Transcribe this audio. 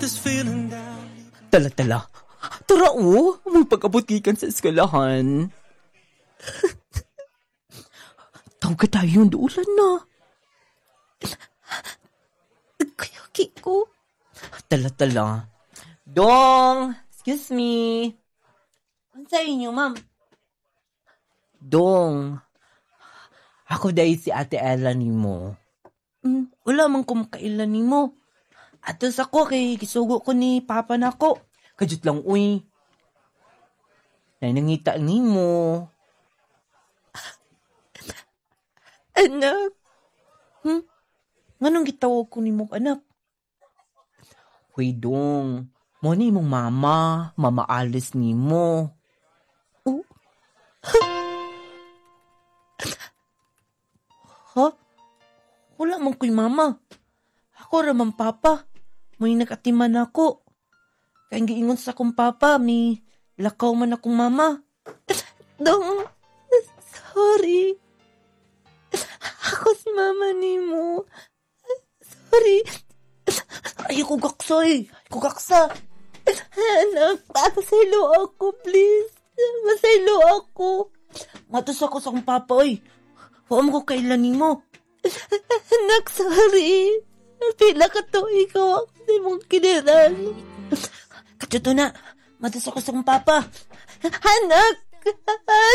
Tala. Tara magpag-abot gikan sa eskwelahan. Tawag ka tayo duulan na. Kuya Kiko. Tala. Dong! Excuse me. Ano sa inyo, ma'am? Dong. Ako dahil si Ate Ella ni mo. Wala mang kumakailan ni mo. Atos ako kay kisugo ko ni Papa na ko. Kajut lang, uy. Nangita ni mo. Anak. Nganong gitawag ko ni mo, anak? Uy, Dong. Mo ni mong mama Alice ni mo. Oh. Ha? Wala man ko'y mama. Ako raman papa. May nakatiman ako. Kaya giingon sa akong papa, may lakaw man akong mama. Dong, sorry. Ako si mama ni mo. Sorry. Ayoko gaksa. Anak, masaylo ako, please. Masaylo ako. Matos ako sa akong papa, oy. Huwag mo ko kailan ni mo. Anak, sorry. Pila ka to, ikaw ako sa mong kiniran. Kachuto na, matos ako sa akong papa. Anak!